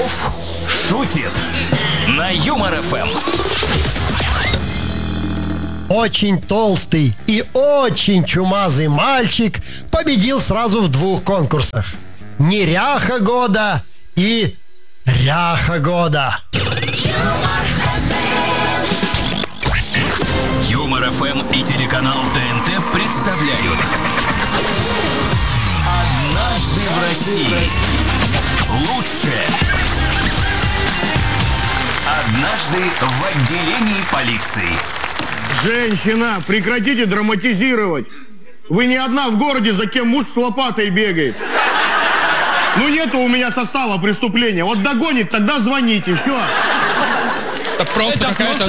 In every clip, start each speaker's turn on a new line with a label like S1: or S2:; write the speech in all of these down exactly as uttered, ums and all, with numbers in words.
S1: Орлов шутит на Юмор эф эм.
S2: Очень толстый и очень чумазый мальчик победил сразу в двух конкурсах. Неряха года и ряха года.
S1: Юмор эф эм и телеканал тэ эн тэ представляют «Однажды в России». Лучшее. Однажды в отделении полиции.
S3: Женщина, прекратите драматизировать. Вы не одна в городе, за кем муж с лопатой бегает. Ну нету у меня состава преступления. Вот догонит, тогда звоните, все.
S4: Это просто какая-то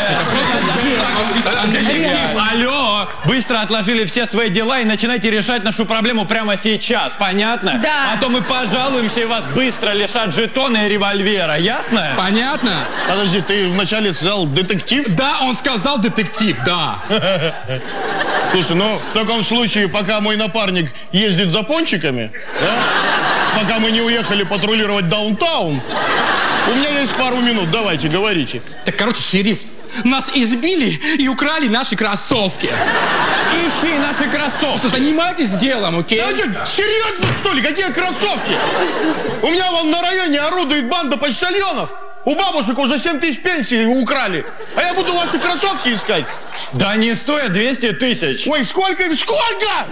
S4: жесть.
S5: Алло, быстро отложили все свои дела и начинайте решать нашу проблему прямо сейчас, понятно?
S6: Да.
S5: А то мы пожалуемся и вас быстро лишат жетона и револьвера, ясно?
S4: Понятно?
S3: Подожди, ты вначале сказал детектив?
S4: Да, он сказал детектив, да.
S3: Слушай, ну в таком случае, пока мой напарник ездит за пончиками, да, пока мы не уехали патрулировать даунтаун, у меня есть пару минут, давайте, говорите.
S4: Так, короче, шериф, нас избили и украли наши кроссовки.
S5: Ищи наши кроссовки.
S4: Занимайтесь делом, окей?
S3: А что, серьезно, что ли? Какие кроссовки? У меня вон на районе орудует банда почтальонов. У бабушек уже семь тысяч пенсий украли. А я буду ваши кроссовки искать.
S5: Да не стоят двести тысяч.
S3: Ой, сколько? Сколько?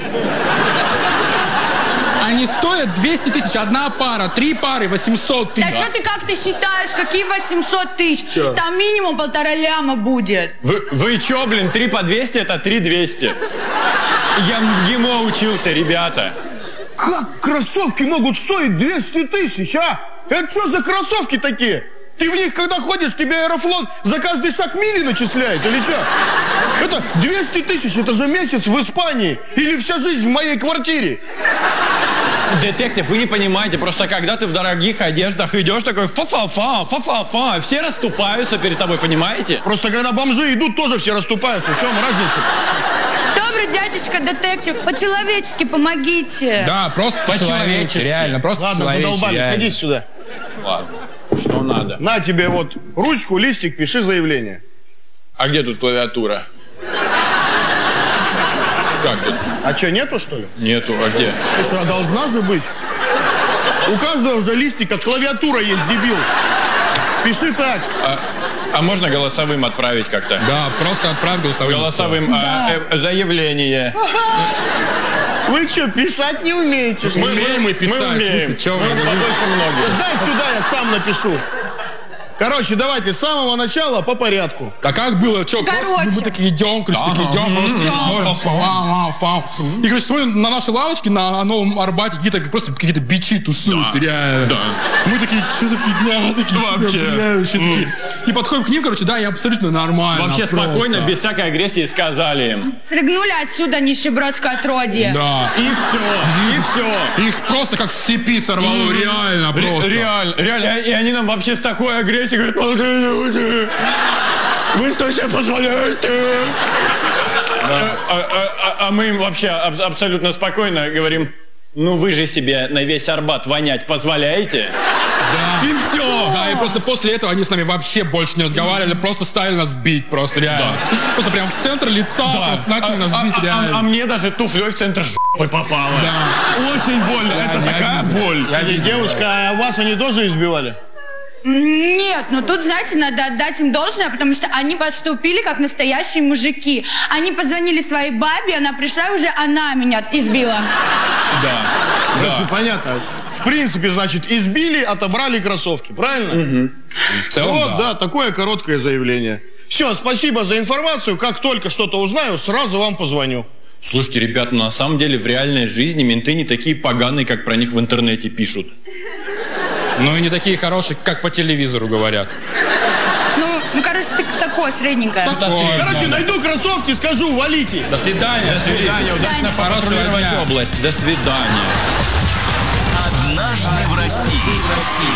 S4: Они стоят двести тысяч, одна пара, три пары, восемьсот тысяч.
S6: Да что ты, как ты считаешь, какие восемьсот тысяч?
S4: Чё?
S6: Там минимум полтора ляма будет.
S5: Вы, вы чё, блин, три по двести это три двести. Я в ГИМО учился, ребята.
S3: Как кроссовки могут стоить двести тысяч, а? Это что за кроссовки такие? Ты в них, когда ходишь, тебе Аэрофлот за каждый шаг мили начисляет, или что? Это двести тысяч, это же месяц в Испании. Или вся жизнь в моей квартире.
S5: Детектив, вы не понимаете, просто когда ты в дорогих одеждах идешь, такой фа-фа-фа, фа-фа-фа, все расступаются перед тобой, понимаете?
S3: Просто когда бомжи идут, тоже все расступаются. В чем разница?
S6: Добрый дядечка детектив, по-человечески помогите.
S4: Да, просто по-человечески,
S5: По-человечески.
S4: реально, просто
S3: Ладно,
S4: по-человечески,
S3: задолбали,
S4: реально.
S3: садись сюда.
S5: Ладно, что надо?
S3: На тебе вот ручку, листик, пиши заявление.
S5: А где тут клавиатура? Как тут?
S3: А что, нету, что ли?
S5: Нету, а где?
S3: Слушай, а должна же быть. У каждого уже листика клавиатура есть, дебил. Пиши так.
S5: А, а можно голосовым отправить как-то?
S4: Да, просто отправь голосовым.
S5: Голосовым а, э, заявление.
S3: Вы что, писать не умеете?
S4: Мы умеем мы писать.
S5: Мы умеем.
S4: В смысле, чё
S5: Мы
S4: вы?
S5: побольше многих.
S3: Дай сюда, я сам напишу. Короче, давайте с самого начала по порядку.
S4: А как было? Че,
S6: Короче.
S4: просто мы такие идем, короче, такие идем, просто смотрим, фау, фау, фау. И, короче, смотрим на нашей лавочке на Новом Арбате, какие-то просто какие-то бичи тусуются, реально. Мы такие, что за фигня? Такие,
S5: Вообще.
S4: бля, вообще такие. И подходим к ним, короче, да, и абсолютно нормально.
S5: Вообще
S4: просто.
S5: спокойно, без всякой агрессии сказали им.
S6: Срыгнули отсюда, нищебродское отродье.
S4: Да.
S5: И все, и все.
S4: Их просто как с цепи сорвало, реально
S5: Ре-
S4: просто.
S5: Реально, реально. И они нам вообще с такой агрессией говорят: молодые люди, вы что себе позволяете? А, а- а- а мы им вообще аб- абсолютно спокойно говорим: ну вы же себе на весь Арбат вонять позволяете?
S4: Да.
S5: И все.
S4: Да, и просто после этого они с нами вообще больше не разговаривали, просто стали нас бить, просто реально. Просто прям в центр лица просто начали нас
S5: а,
S4: бить,
S5: а-
S4: реально.
S5: а- а мне даже туфлей в центр жопы попало.
S4: Да.
S5: Очень больно.
S4: Да,
S5: Это
S4: не
S5: такая
S4: обидно.
S5: боль.
S4: Я видел,
S3: Девушка, а вас они тоже избивали?
S6: Нет, ну тут, знаете, надо отдать им должное, потому что они поступили как настоящие мужики. Они позвонили своей бабе, она пришла, и уже она меня избила.
S5: Да.
S3: Короче, понятно. В принципе, значит, избили, отобрали кроссовки, правильно?
S4: В целом,
S3: Вот,
S4: да.
S3: да, такое короткое заявление. Все, спасибо за информацию. Как только что-то узнаю, сразу вам позвоню.
S5: Слушайте, ребята, ну, на самом деле в реальной жизни менты не такие поганые, как про них в интернете пишут.
S4: Ну и не такие хорошие, как по телевизору говорят.
S6: Ну, ну короче, ты такое средненькое.
S4: Такое,
S3: Короче,
S4: да.
S3: найду кроссовки, скажу, валите.
S4: До свидания.
S5: До свидания, удачно патрулировать область. До свидания.
S1: «Однажды в России».